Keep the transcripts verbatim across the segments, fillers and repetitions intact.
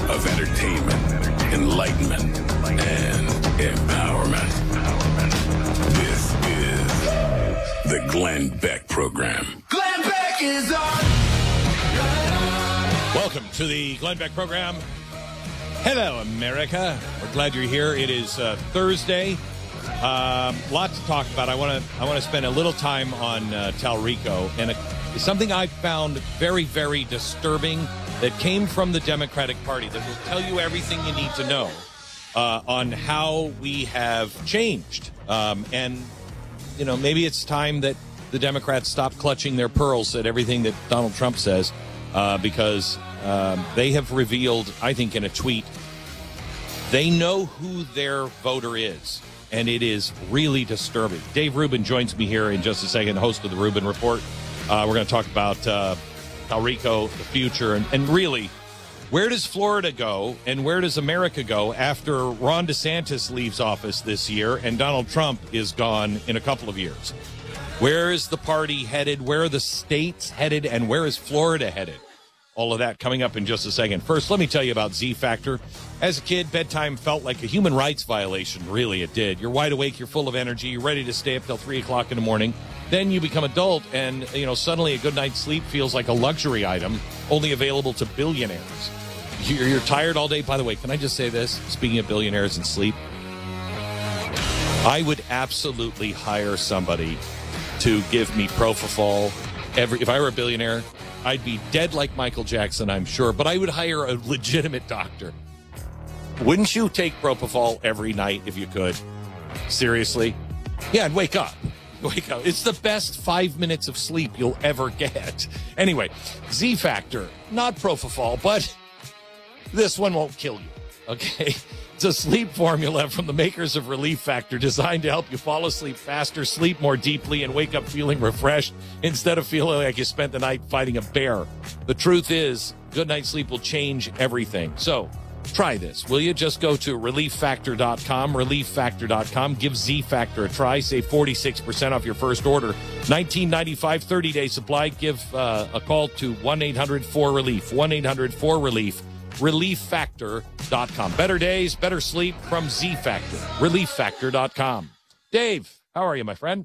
of entertainment, enlightenment, and empowerment. This is the Glenn Beck Program. Glenn Beck is on. Welcome to the Glenn Beck Program. Hello, America. We're glad you're here. It is uh, Thursday. Um, lot to talk about. I want to I want to spend a little time on uh, Talrico, and a, something I found very, very disturbing that came from the Democratic Party that will tell you everything you need to know uh, on how we have changed. Um, and, you know, maybe it's time that the Democrats stop clutching their pearls at everything that Donald Trump says, uh, because um, they have revealed, I think, in a tweet, they know who their voter is. And it is really disturbing. Dave Rubin joins me here in just a second, host of the Rubin Report. Uh, we're going to talk about uh, Talrico, the future, and, and really, where does Florida go and where does America go after Ron DeSantis leaves office this year and Donald Trump is gone in a couple of years? Where is the party headed? Where are the states headed? And where is Florida headed? All of that coming up in just a second. First, let me tell you about Z Factor. As a kid, bedtime felt like a human rights violation. Really, it did. You're wide awake. You're full of energy. You're ready to stay up till three o'clock in the morning. Then you become adult, and, you know, suddenly a good night's sleep feels like a luxury item only available to billionaires. You're, you're tired all day. By the way, can I just say this? Speaking of billionaires and sleep, I would absolutely hire somebody to give me Propofol. Every, if I were a billionaire, I'd be dead like Michael Jackson, I'm sure, but I would hire a legitimate doctor. Wouldn't you take Propofol every night if you could? Seriously? Yeah, and wake up. Wake up. It's the best five minutes of sleep you'll ever get. Anyway, Z Factor, not Propofol, but this one won't kill you, okay? It's a sleep formula from the makers of Relief Factor designed to help you fall asleep faster, sleep more deeply, and wake up feeling refreshed instead of feeling like you spent the night fighting a bear. The truth is, good night's sleep will change everything. So try this, will you? Just go to relief factor dot com, relief factor dot com. Give Z Factor a try. Save forty-six percent off your first order. nineteen ninety-five, thirty-day supply. Give uh, a call to one eight hundred four relief, one eight hundred four relief. relief factor dot com. Better days, better sleep from Z Factor. relief factor dot com. Dave, how are you, my friend?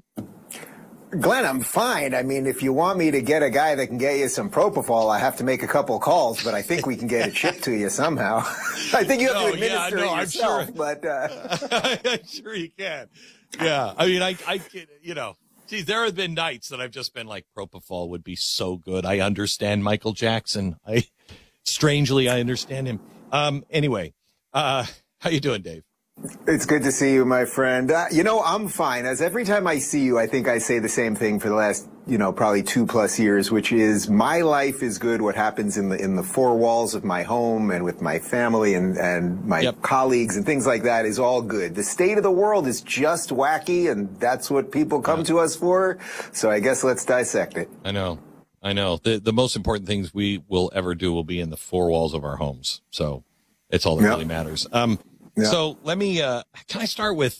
Glenn, I'm fine. I mean, if you want me to get a guy that can get you some Propofol, I have to make a couple calls, but I think we can get it shipped to you somehow. I think you have no, to administer yeah, no, it yourself, I'm sure. but... Uh... I'm sure you can. Yeah, I mean, I, I, you know, geez, there have been nights that I've just been like, Propofol would be so good. I understand Michael Jackson. I... Strangely, I understand him. Um, anyway, uh, how you doing, Dave? It's good to see you, my friend. Uh, you know, I'm fine. As every time I see you, I think I say the same thing for the last, you know, probably two plus years, which is my life is good. What happens in the in the four walls of my home and with my family and, and my yep. colleagues and things like that is all good. The state of the world is just wacky, and that's what people come yeah. to us for. So I guess let's dissect it. I know. I know. The the most important things we will ever do will be in the four walls of our homes. So it's all that yep. really matters. Um, yep. So let me, uh, can I start with,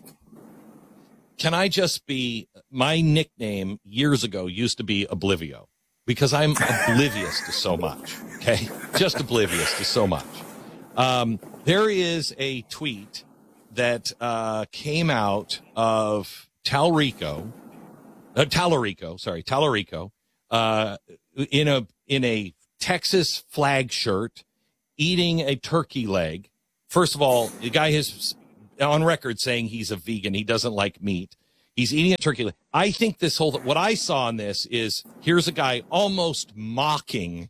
can I just be, my nickname years ago used to be Oblivio because I'm oblivious to so much. Okay. Just oblivious to so much. Um, there is a tweet that uh, came out of Talrico, uh, Talarico, sorry, Talarico. Uh, in a in a Texas flag shirt, eating a turkey leg. First of all, the guy is on record saying he's a vegan. He doesn't like meat. He's eating a turkey leg. I think this whole what I saw in this is here's a guy almost mocking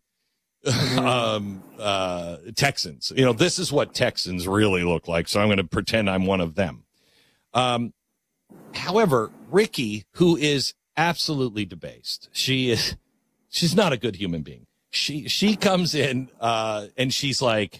um, uh, Texans. You know, this is what Texans really look like. So I'm going to pretend I'm one of them. Um, however, Ricky, who is absolutely debased. She is, she's not a good human being. She, she comes in, uh, and she's like,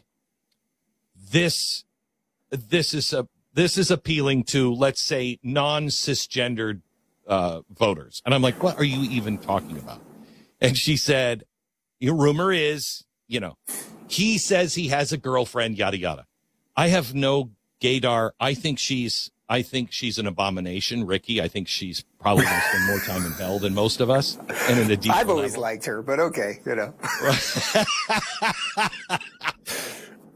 this, this is a, this is appealing to, let's say, non-cisgendered, uh, voters. And I'm like, what are you even talking about? And she said, your rumor is, you know, he says he has a girlfriend, yada, yada. I have no gaydar. I think she's, I think she's an abomination, Ricky. I think she's probably going to spend more time in hell than most of us. And in a deep I've always level. liked her, but okay, you know.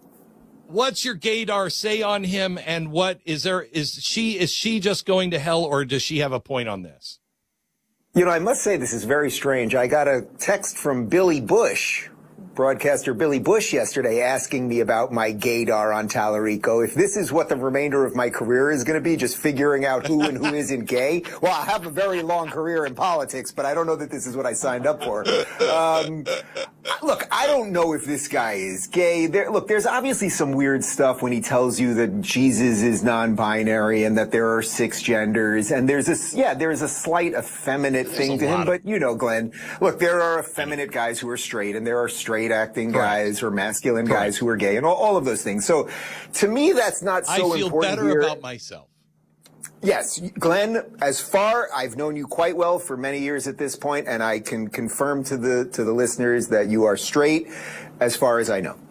what's your gaydar say on him, and what is there? Is she is she just going to hell, or does she have a point on this? You know, I must say this is very strange. I got a text from Billy Bush, broadcaster Billy Bush, yesterday asking me about my gaydar on Tallarico. If this is what the remainder of my career is going to be, just figuring out who and who isn't gay, well, I have a very long career in politics, but I don't know that this is what I signed up for. Um, look, I don't know if this guy is gay. There, look, there's obviously some weird stuff when he tells you that Jesus is non-binary and that there are six genders, and there's a, yeah, there's a slight effeminate there's thing to him, but you know, Glenn, look, there are effeminate guys who are straight, and there are straight acting guys or masculine Correct. guys who are gay, and all, all of those things. So to me, that's not so important. I feel important better here. about myself. Yes, Glenn, as far, I've known you quite well for many years at this point, and I can confirm to the to the listeners that you are straight as far as I know.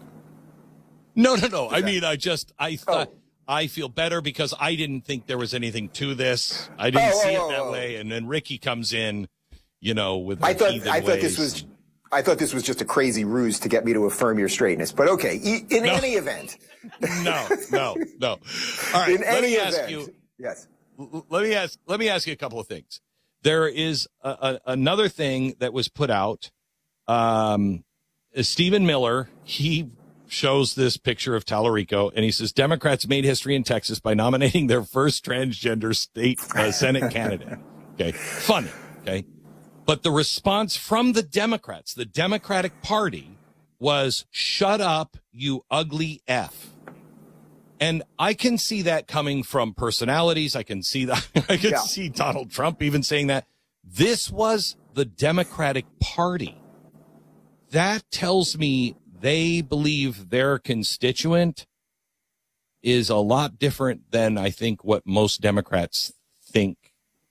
No, no, no. I mean, I just, I thought, oh. I feel better because I didn't think there was anything to this. I didn't oh, see oh, it that oh. way. And then Ricky comes in, you know, with the I thought, heathen I thought ways. this was, I thought this was just a crazy ruse to get me to affirm your straightness. But okay, in no. any event. no, no, no. All right, in let any me event, ask you. Yes. Let me ask. Let me ask you a couple of things. There is a, a, another thing that was put out. Um, Stephen Miller, he shows this picture of Tallarico, and he says Democrats made history in Texas by nominating their first transgender state uh, Senate candidate. Okay, funny. Okay, but the response from the Democrats, the Democratic Party, was "Shut up, you ugly F." And I can see that coming from personalities. I can see that. I can yeah. see Donald Trump even saying that. This was the Democratic Party. That tells me they believe their constituent is a lot different than I think what most Democrats think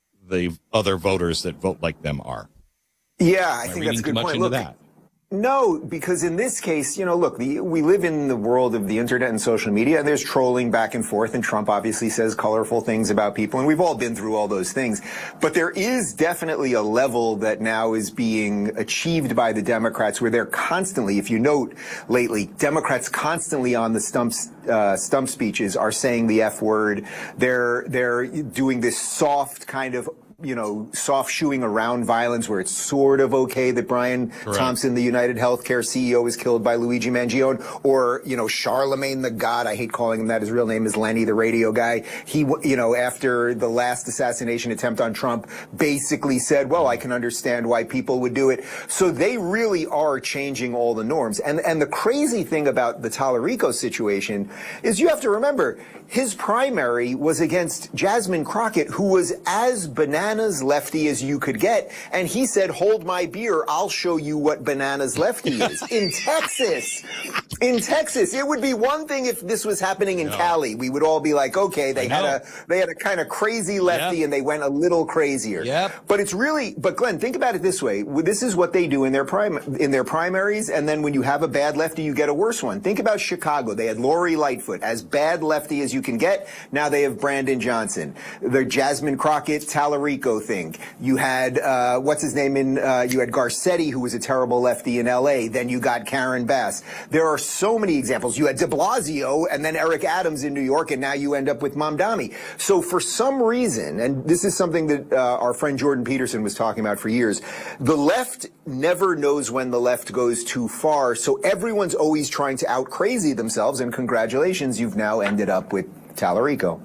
the other voters that vote like them are. Yeah, I Am think I that's a good too much point. into Look, that? No, because in this case, you know, look, the, we live in the world of the internet and social media, and there's trolling back and forth, and Trump obviously says colorful things about people, and we've all been through all those things. But there is definitely a level that now is being achieved by the Democrats where they're constantly, if you note lately, Democrats constantly on the stumps, uh, stump speeches are saying the F word. They're, they're doing this soft kind of, you know, soft shoeing around violence where it's sort of okay that Brian Correct. Thompson, the United Healthcare C E O, was killed by Luigi Mangione, or, you know, Charlemagne the God, I hate calling him that, his real name is Lenny, the radio guy. He, you know, after the last assassination attempt on Trump, basically said, well, I can understand why people would do it. So they really are changing all the norms. And, and the crazy thing about the Tallarico situation is you have to remember, his primary was against Jasmine Crockett, who was as bananas lefty as you could get. And he said, hold my beer, I'll show you what bananas lefty is. In Texas. In Texas. It would be one thing if this was happening in no. Cali. We would all be like, okay, they had a they had a kind of crazy lefty yep. and they went a little crazier. Yep. But it's really, but Glenn, think about it this way. This is what they do in their prim in their primaries, and then when you have a bad lefty, you get a worse one. Think about Chicago. They had Lori Lightfoot, as bad lefty as you can get. Now they have Brandon Johnson. The Jasmine Crockett Tallarico thing. You had uh what's his name in uh you had Garcetti, who was a terrible lefty in L A. Then you got Karen Bass. There are so many examples. You had de Blasio and then Eric Adams in New York, and now you end up with Mamdani. So for some reason, and this is something that uh, our friend Jordan Peterson was talking about for years, the left never knows when the left goes too far. So everyone's always trying to out crazy themselves, and congratulations, you've now ended up with Tallarico.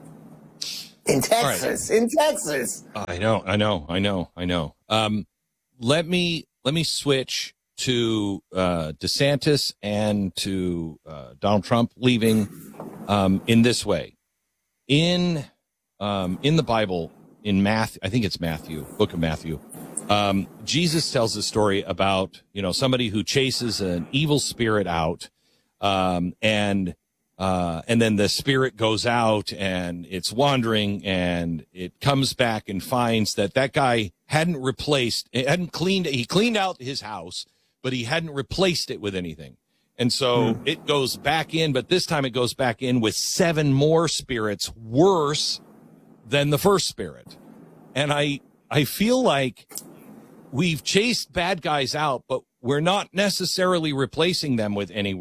In Texas, right. in Texas. I know, I know, I know, I know. Um, let me let me switch to uh, DeSantis and to uh, Donald Trump leaving um, in this way. In um, in the Bible, in Matthew, I think it's Matthew, Book of Matthew. Um, Jesus tells a story about, you know, somebody who chases an evil spirit out, um, and uh, and then the spirit goes out and it's wandering, and it comes back and finds that that guy hadn't replaced, hadn't cleaned, he cleaned out his house, but he hadn't replaced it with anything. And so hmm. it goes back in, but this time it goes back in with seven more spirits worse than the first spirit. And I, I feel like we've chased bad guys out, but we're not necessarily replacing them with anyone.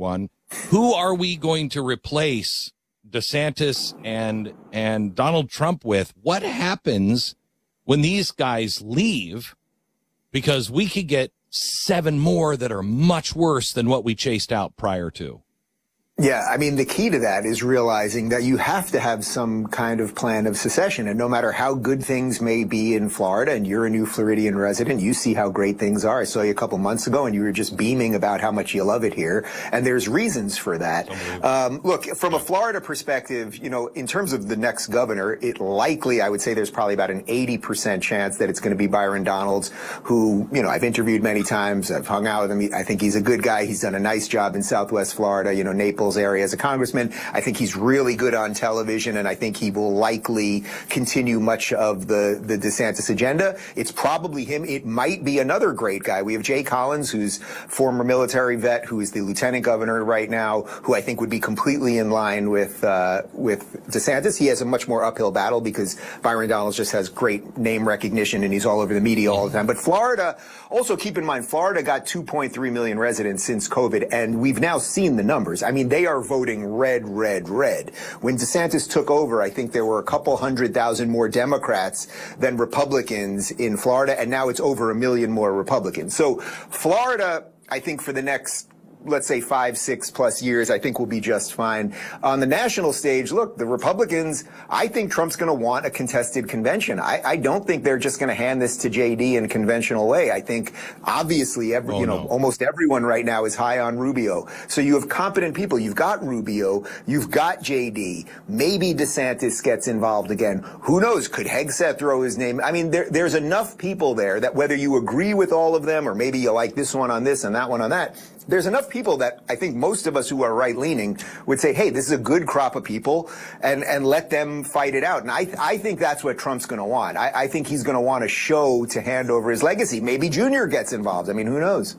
who are we going to replace DeSantis and and Donald Trump with? What happens when these guys leave? Because we could get seven more that are much worse than what we chased out prior to. Yeah, I mean, the key to that is realizing that you have to have some kind of plan of secession. And no matter how good things may be in Florida, and you're a new Floridian resident, you see how great things are. I saw you a couple months ago, and you were just beaming about how much you love it here. And there's reasons for that. Um, look, from a Florida perspective, you know, in terms of the next governor, it likely, I would say there's probably about an eighty percent chance that it's going to be Byron Donalds, who, you know, I've interviewed many times. I've hung out with him. I think he's a good guy. He's done a nice job in Southwest Florida, you know, Naples area as a congressman. I think he's really good on television, and I think he will likely continue much of the, the DeSantis agenda. It's probably him. It might be another great guy. We have Jay Collins, who's former military vet, who is the lieutenant governor right now, who I think would be completely in line with uh, with DeSantis. He has a much more uphill battle because Byron Donalds just has great name recognition, and he's all over the media all the time. But Florida, also keep in mind, Florida got two point three million residents since COVID, and we've now seen the numbers. I mean, they are voting red, red, red. When DeSantis took over, I think there were a couple hundred thousand more Democrats than Republicans in Florida, and now it's over a million more Republicans. So Florida, I think for the next, let's say five, six plus years, I think we'll be just fine. On the national stage, look, the Republicans, I think Trump's going to want a contested convention. I, I don't think they're just going to hand this to J D in a conventional way. I think obviously every, oh, you know, no. almost everyone right now is high on Rubio. So you have competent people. You've got Rubio. You've got J D. Maybe DeSantis gets involved again. Who knows? Could Hegseth throw his name? I mean, there, there's enough people there that whether you agree with all of them or maybe you like this one on this and that one on that, there's enough people that I think most of us who are right-leaning would say, hey, this is a good crop of people, and, and let them fight it out. And I, I think that's what Trump's going to want. I, I think he's going to want a show to hand over his legacy. Maybe Junior gets involved. I mean, who knows?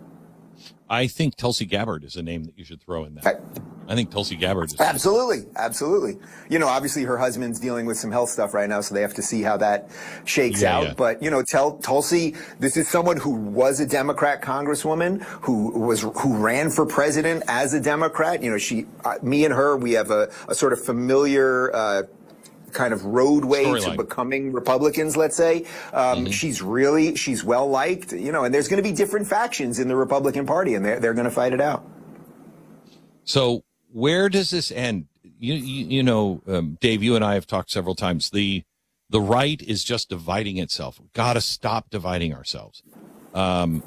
I think Tulsi Gabbard is a name that you should throw in there. I, I think Tulsi Gabbard is. Absolutely. Absolutely. You know, obviously her husband's dealing with some health stuff right now, so they have to see how that shakes yeah, out. Yeah. But, you know, tell Tulsi, this is someone who was a Democrat congresswoman, who was, who ran for president as a Democrat. You know, she, uh, me and her, we have a, a sort of familiar, uh, kind of roadway Storyline. to becoming Republicans, let's say. Um, mm-hmm. She's really, she's well liked, you know, and there's going to be different factions in the Republican Party, and they're, they're going to fight it out. So where does this end? You, you, you know, um, Dave, you and I have talked several times. The, the right is just dividing itself. We've got to stop dividing ourselves. Um,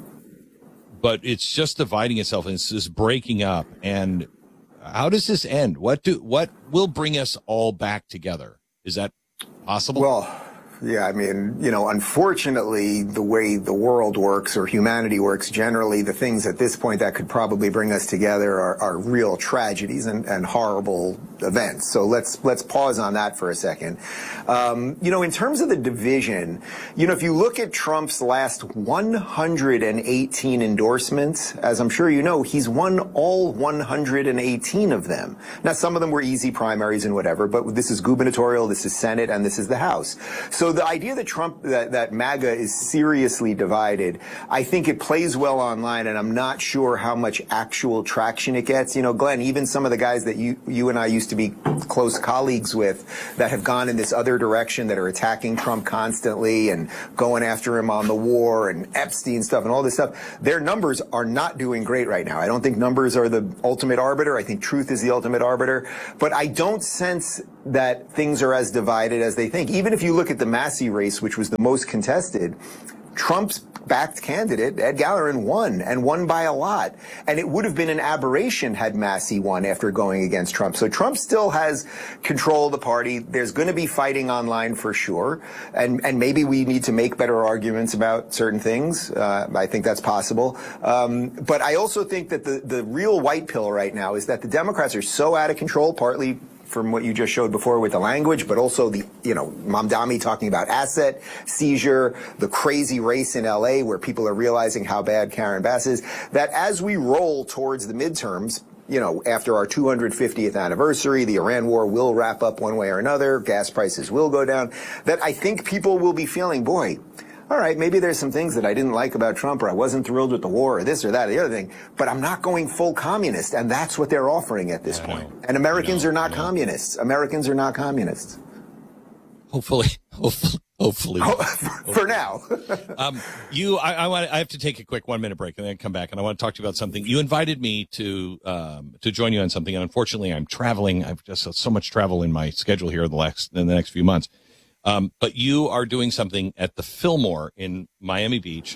but it's just dividing itself, and it's just breaking up. And how does this end? What do, what will bring us all back together? Is that possible? Well, yeah, I mean, you know, unfortunately, the way the world works or humanity works, generally, the things at this point that could probably bring us together are, are real tragedies and, and horrible events. So let's let's pause on that for a second. Um, you know, in terms of the division, you know, if you look at Trump's last one hundred eighteen endorsements, as I'm sure you know, he's won all one hundred eighteen of them. Now, some of them were easy primaries and whatever, but this is gubernatorial, this is Senate, and this is the House. So the idea that Trump, that, that MAGA is seriously divided, I think it plays well online, and I'm not sure how much actual traction it gets. You know, Glenn, even some of the guys that you, you and I used to be close colleagues with that have gone in this other direction, that are attacking Trump constantly and going after him on the war and Epstein stuff and all this stuff, their numbers are not doing great right now. I don't think numbers are the ultimate arbiter. I think truth is the ultimate arbiter. But I don't sense that things are as divided as they think. Even if you look at the Massey race, which was the most contested, Trump's backed candidate, Ed Gallerin, won, and won by a lot. And it would have been an aberration had Massey won after going against Trump. So Trump still has control of the party. There's going to be fighting online for sure. And, and maybe we need to make better arguments about certain things. Uh, I think that's possible. Um, but I also think that the, the real white pill right now is that the Democrats are so out of control, partly from what you just showed before with the language, but also the, you know, Mamdani talking about asset seizure, the crazy race in L A where people are realizing how bad Karen Bass is, that as we roll towards the midterms, you know, after our two hundred fiftieth anniversary, the Iran war will wrap up one way or another, gas prices will go down, that I think people will be feeling, boy, all right, maybe there's some things that I didn't like about Trump, or I wasn't thrilled with the war, or this or that or the other thing, but I'm not going full communist, and that's what they're offering at this point. And Americans are not communists. Americans are not communists. Hopefully, hopefully, hopefully. Oh, for, for now. um, you, I, I want. I have to take a quick one minute break and then come back, and I want to talk to you about something. You invited me to um, to join you on something, and unfortunately, I'm traveling. I've just had so much travel in my schedule here in the next in the next few months. Um, but you are doing something at the Fillmore in Miami Beach,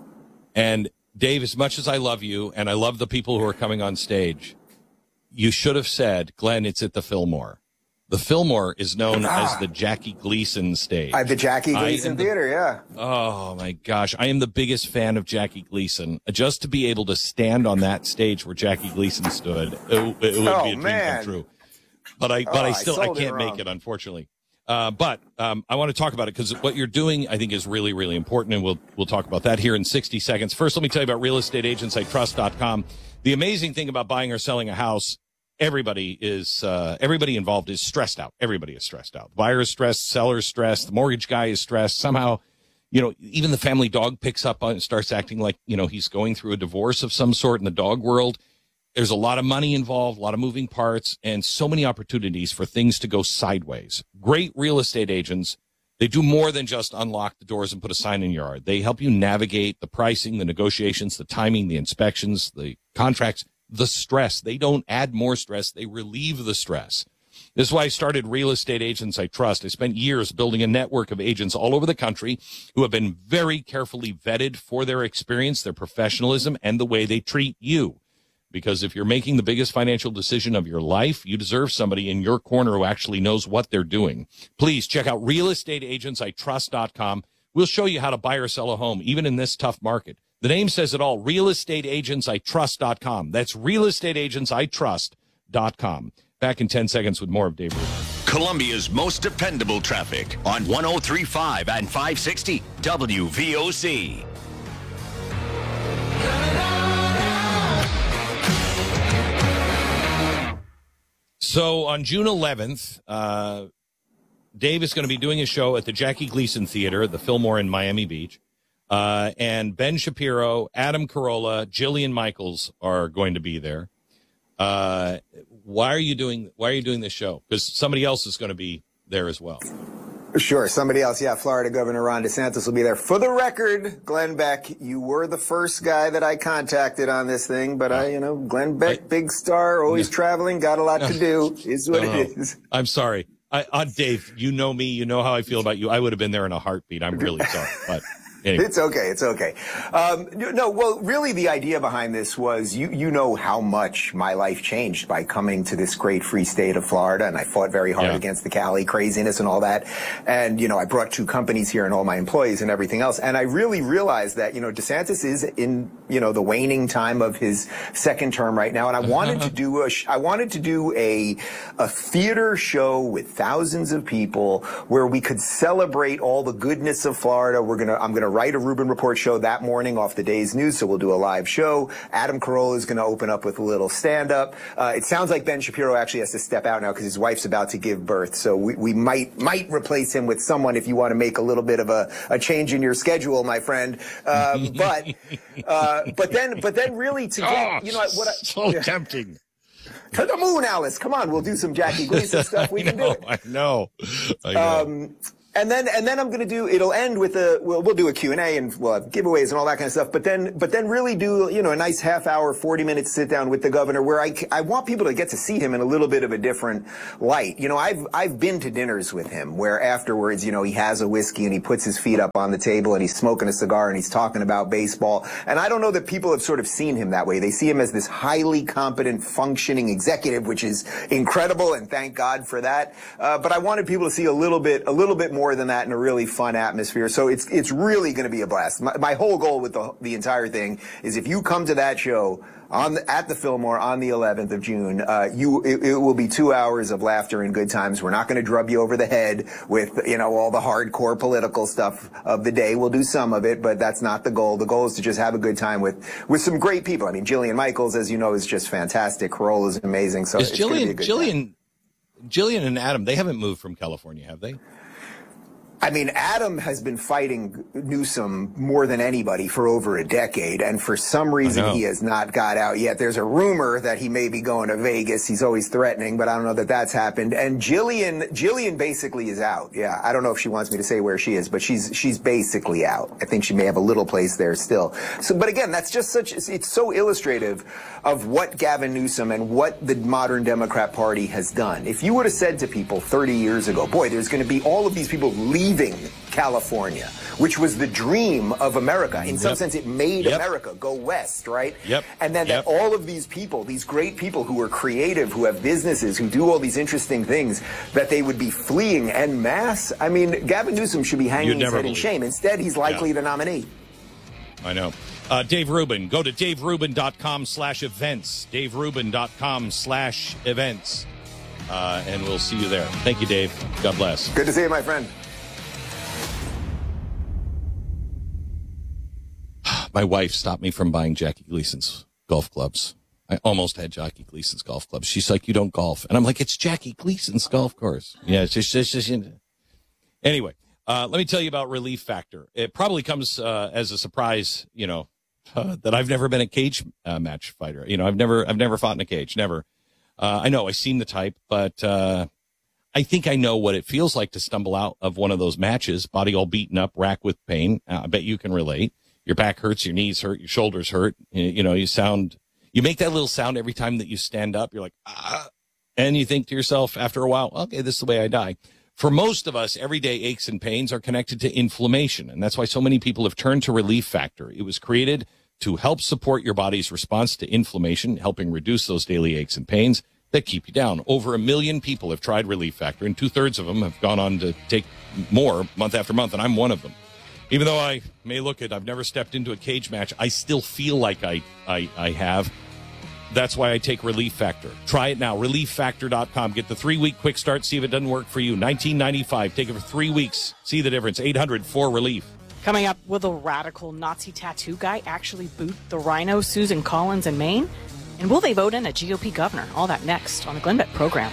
and Dave, as much as I love you and I love the people who are coming on stage, you should have said, Glenn, it's at the Fillmore. The Fillmore is known ah. as the Jackie Gleason stage. Uh, the Jackie Gleason the, Theater, yeah. Oh, my gosh. I am the biggest fan of Jackie Gleason. Just to be able to stand on that stage where Jackie Gleason stood, it, it would oh, be a dream man. come true. But I, but oh, I still, I, I can't make it, unfortunately. Uh, but um, I want to talk about it because what you're doing, I think, is really, really important, and we'll we'll talk about that here in sixty seconds. First, let me tell you about real estate agents I trust dot com. The amazing thing about buying or selling a house, everybody is uh, everybody involved is stressed out. Everybody is stressed out. The buyer is stressed, seller is stressed, the mortgage guy is stressed. Somehow, you know, even the family dog picks up on and starts acting like, you know, he's going through a divorce of some sort in the dog world. There's a lot of money involved, a lot of moving parts, and so many opportunities for things to go sideways. Great real estate agents, they do more than just unlock the doors and put a sign in your yard. They help you navigate the pricing, the negotiations, the timing, the inspections, the contracts, the stress. They don't add more stress. They relieve the stress. This is why I started Real Estate Agents I Trust. I spent years building a network of agents all over the country who have been very carefully vetted for their experience, their professionalism, and the way they treat you. Because if you're making the biggest financial decision of your life, you deserve somebody in your corner who actually knows what they're doing. Please check out real estate agents I trust dot com. We'll show you how to buy or sell a home, even in this tough market. The name says it all, real estate agents I trust dot com. That's real estate agents I trust dot com. Back in ten seconds with more of Dave Rubin. Columbia's most dependable traffic on one oh three point five and five sixty W V O C. So on June eleventh, uh, Dave is going to be doing a show at the Jackie Gleason Theater at the Fillmore in Miami Beach. Uh, and Ben Shapiro, Adam Carolla, Jillian Michaels are going to be there. Uh, why are you doing, why are you doing this show? Because somebody else is going to be there as well. Sure. Somebody else. Yeah. Florida Governor Ron DeSantis will be there. For the record, Glenn Beck, you were the first guy that I contacted on this thing, but I, you know, Glenn Beck, I, big star, always no, traveling, got a lot no, to do, is what no, it is. I'm sorry. I, uh, Dave, you know me, you know how I feel about you. I would have been there in a heartbeat. I'm really sorry, but. Anyway. It's okay. It's okay. Um, no, well, really the idea behind this was you, you know how much my life changed by coming to this great free state of Florida. And I fought very hard yeah. against the Cali craziness and all that. And, you know, I brought two companies here and all my employees and everything else. And I really realized that, you know, DeSantis is in, you know, the waning time of his second term right now. And I wanted to do a, sh- I wanted to do a, a theater show with thousands of people where we could celebrate all the goodness of Florida. We're going to, I'm going to write a Rubin Report show that morning off the day's news, so we'll do a live show. Adam Carolla is going to open up with a little stand-up. Uh, it sounds like Ben Shapiro actually has to step out now because his wife's about to give birth, so we, we might might replace him with someone if you want to make a little bit of a, a change in your schedule, my friend. Uh, but uh, but then but then really to get oh, you know what I, so yeah. tempting. To the moon, Alice. Come on, we'll do some Jackie Gleason stuff. We I can know, do it. I know. I know. Um, And then, and then I'm going to do, it'll end with a, we'll, we'll do a Q and A and we'll have giveaways and all that kind of stuff. But then, but then really do, you know, a nice half hour, forty minutes sit down with the governor where I, I want people to get to see him in a little bit of a different light. You know, I've, I've been to dinners with him where afterwards, you know, he has a whiskey and he puts his feet up on the table and he's smoking a cigar and he's talking about baseball. And I don't know that people have sort of seen him that way. They see him as this highly competent, functioning executive, which is incredible. And thank God for that. Uh, but I wanted people to see a little bit, a little bit more than that in a really fun atmosphere. So it's it's really going to be a blast. My, my whole goal with the the entire thing is if you come to that show on the, at the Fillmore on the eleventh of June, uh, you it, it will be two hours of laughter and good times. We're not going to drub you over the head with, you know, all the hardcore political stuff of the day. We'll do some of it, but that's not the goal. The goal is to just have a good time with with some great people. I mean, Jillian Michaels, as you know, is just fantastic. Carolla is amazing. So is it's Jillian, be a good Jillian, time. Jillian and Adam, they haven't moved from California, have they? I mean, Adam has been fighting Newsom more than anybody for over a decade, and for some reason he has not got out yet. There's a rumor that he may be going to Vegas. He's always threatening, but I don't know that that's happened. And Jillian, Jillian basically is out. Yeah, I don't know if she wants me to say where she is, but she's she's basically out. I think she may have a little place there still. So, but again, that's just such, it's so illustrative of what Gavin Newsom and what the modern Democrat Party has done. If you would have said to people thirty years ago, boy, there's going to be all of these people leaving California, which was the dream of America. In some yep. sense, it made yep. America go west, right? Yep. And then yep. that all of these people, these great people who are creative, who have businesses, who do all these interesting things, that they would be fleeing en masse. I mean, Gavin Newsom should be hanging his head in shame. Instead, he's likely yeah. the nominee. I know. Uh, Dave Rubin. Go to daverubin.com slash events. daverubin.com slash events. Uh, and we'll see you there. Thank you, Dave. God bless. Good to see you, my friend. My wife stopped me from buying Jackie Gleason's golf clubs. I almost had Jackie Gleason's golf clubs. She's like, you don't golf. And I'm like, it's Jackie Gleason's golf course. Yeah, it's just, it's just, anyway, uh, let me tell you about Relief Factor. It probably comes uh, as a surprise, you know, uh, that I've never been a cage uh, match fighter. You know, I've never, I've never fought in a cage, never. Uh, I know I seem the type, but uh, I think I know what it feels like to stumble out of one of those matches, body all beaten up, racked with pain. Uh, I bet you can relate. Your back hurts, your knees hurt, your shoulders hurt. You, you know, you sound, you make that little sound every time that you stand up. You're like, ah, and you think to yourself after a while, okay, this is the way I die. For most of us, everyday aches and pains are connected to inflammation. And that's why so many people have turned to Relief Factor. It was created to help support your body's response to inflammation, helping reduce those daily aches and pains that keep you down. Over a million people have tried Relief Factor, and two-thirds of them have gone on to take more month after month, and I'm one of them. Even though I may look at, I've never stepped into a cage match, I still feel like I, I, I have. That's why I take Relief Factor. Try it now, relief factor dot com. Get the three-week quick start, see if it doesn't work for you. nineteen ninety-five. Take it for three weeks. See the difference. eight hundred four relief. Coming up, will the radical Nazi tattoo guy actually boot the rhino Susan Collins in Maine? And will they vote in a G O P governor? All that next on the Glenn Beck program.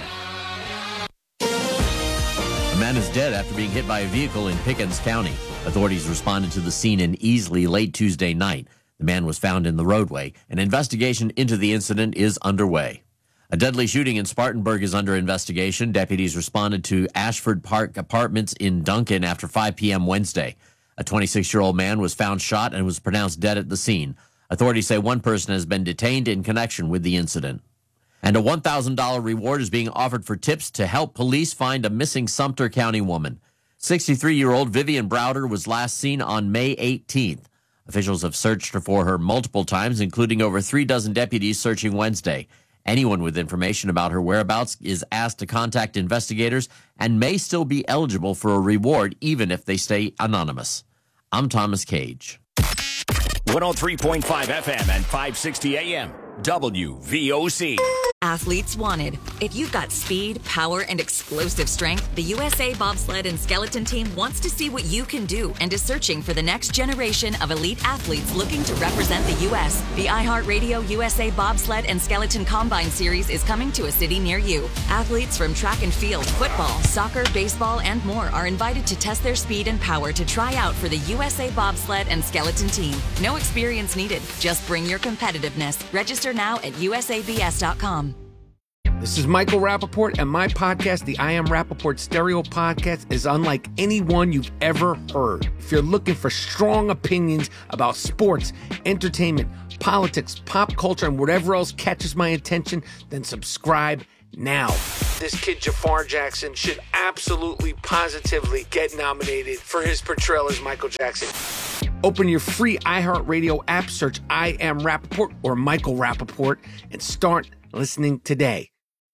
A man is dead after being hit by a vehicle in Pickens County. Authorities responded to the scene in Easley late Tuesday night. The man was found in the roadway. An investigation into the incident is underway. A deadly shooting in Spartanburg is under investigation. Deputies responded to Ashford Park Apartments in Duncan after five p.m. Wednesday. A twenty-six-year-old man was found shot and was pronounced dead at the scene. Authorities say one person has been detained in connection with the incident. And a one thousand dollars reward is being offered for tips to help police find a missing Sumter County woman. sixty-three-year-old Vivian Browder was last seen on May eighteenth. Officials have searched for her multiple times, including over three dozen deputies searching Wednesday. Anyone with information about her whereabouts is asked to contact investigators and may still be eligible for a reward even if they stay anonymous. I'm Thomas Cage. one oh three point five F M and five sixty A M. W V O C. Athletes wanted. If you've got speed, power, and explosive strength, the U S A Bobsled and Skeleton Team wants to see what you can do and is searching for the next generation of elite athletes looking to represent the U S The iHeartRadio U S A Bobsled and Skeleton Combine Series is coming to a city near you. Athletes from track and field, football, soccer, baseball, and more are invited to test their speed and power to try out for the U S A Bobsled and Skeleton Team. No experience needed. Just bring your competitiveness. Register now at U S A B S dot com. This is Michael Rappaport, and my podcast, the I Am Rappaport Stereo Podcast, is unlike any one you've ever heard. If you're looking for strong opinions about sports, entertainment, politics, pop culture, and whatever else catches my attention, then subscribe now. This kid, Jafar Jackson, should absolutely, positively get nominated for his portrayal as Michael Jackson. Open your free iHeartRadio app, search I Am Rappaport or Michael Rappaport, and start listening today.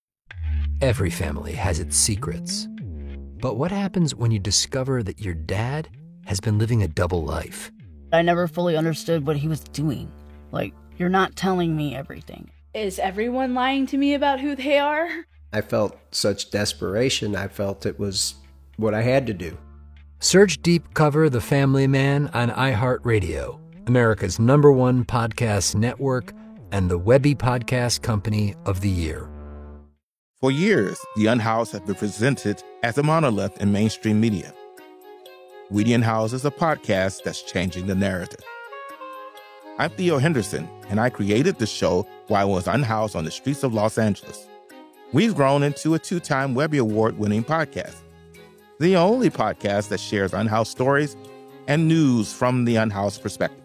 Every family has its secrets. But what happens when you discover that your dad has been living a double life? I never fully understood what he was doing. Like, you're not telling me everything. Is everyone lying to me about who they are? I felt such desperation. I felt it was what I had to do. Search Deep Cover The Family Man on iHeartRadio, America's number one podcast network and the Webby Podcast Company of the Year. For years, The Unhoused have been presented as a monolith in mainstream media. Weedy and House is a podcast that's changing the narrative. I'm Theo Henderson, and I created the show while I was unhoused on the streets of Los Angeles. We've grown into a two-time Webby Award-winning podcast, the only podcast that shares unhoused stories and news from the unhoused perspective.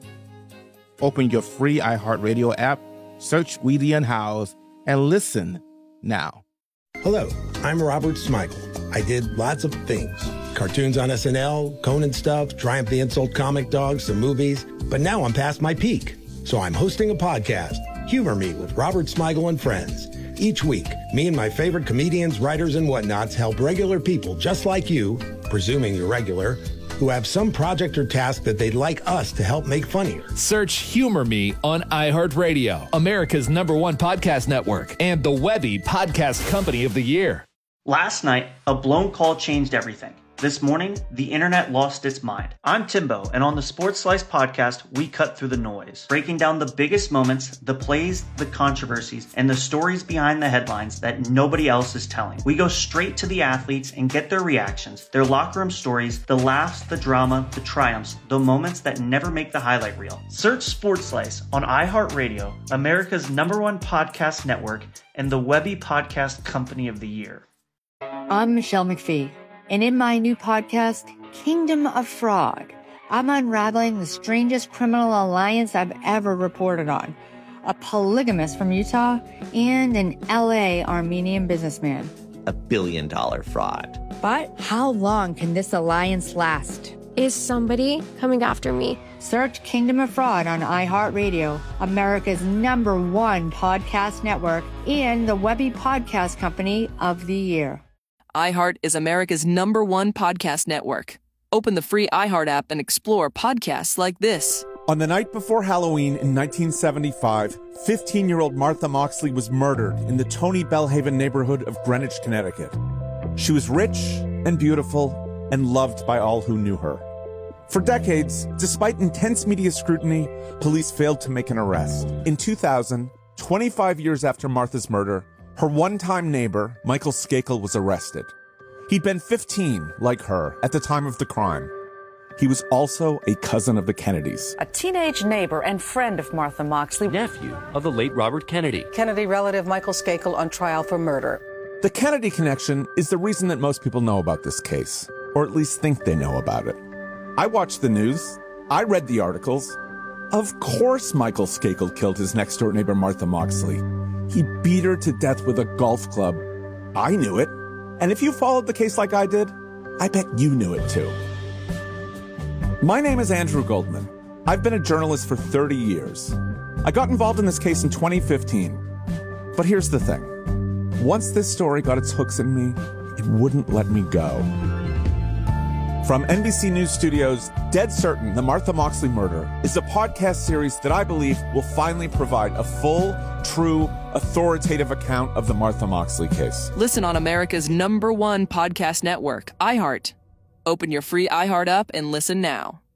Open your free iHeartRadio app, search Weedy and House, and listen now. Hello, I'm Robert Smigel. I did lots of things. Cartoons on S N L, Conan stuff, Triumph the Insult comic dogs, some movies. But now I'm past my peak. So I'm hosting a podcast, Humor Me with Robert Smigel and Friends. Each week, me and my favorite comedians, writers, and whatnots help regular people just like you, presuming you're regular, who have some project or task that they'd like us to help make funnier. Search Humor Me on iHeartRadio, America's number one podcast network, and the Webby Podcast Company of the Year. Last night, a blown call changed everything. This morning, the internet lost its mind. I'm Timbo, and on the Sports Slice podcast, we cut through the noise, breaking down the biggest moments, the plays, the controversies, and the stories behind the headlines that nobody else is telling. We go straight to the athletes and get their reactions, their locker room stories, the laughs, the drama, the triumphs, the moments that never make the highlight reel. Search Sports Slice on iHeartRadio, America's number one podcast network, and the Webby Podcast Company of the Year. I'm Michelle McPhee. And in my new podcast, Kingdom of Fraud, I'm unraveling the strangest criminal alliance I've ever reported on. A polygamist from Utah and an L A Armenian businessman. A billion dollar fraud. But how long can this alliance last? Is somebody coming after me? Search Kingdom of Fraud on iHeartRadio, America's number one podcast network, and the Webby Podcast Company of the Year. iHeart is America's number one podcast network. Open the free iHeart app and explore podcasts like this. On the night before Halloween in nineteen seventy-five, fifteen-year-old Martha Moxley was murdered in the Tony Bellhaven neighborhood of Greenwich, Connecticut. She was rich and beautiful and loved by all who knew her. For decades, despite intense media scrutiny, police failed to make an arrest. In two thousand, twenty-five years after Martha's murder, her one-time neighbor, Michael Skakel, was arrested. He'd been fifteen, like her, at the time of the crime. He was also a cousin of the Kennedys. A teenage neighbor and friend of Martha Moxley. Nephew of the late Robert Kennedy. Kennedy relative Michael Skakel on trial for murder. The Kennedy connection is the reason that most people know about this case, or at least think they know about it. I watched the news. I read the articles. Of course Michael Skakel killed his next-door neighbor Martha Moxley. He beat her to death with a golf club. I knew it. And if you followed the case like I did, I bet you knew it too. My name is Andrew Goldman. I've been a journalist for thirty years. I got involved in this case in twenty fifteen. But here's the thing. Once this story got its hooks in me, it wouldn't let me go. From N B C News Studios, Dead Certain, The Martha Moxley Murder is a podcast series that I believe will finally provide a full, true, authoritative account of the Martha Moxley case. Listen on America's number one podcast network, iHeart. Open your free iHeart app and listen now.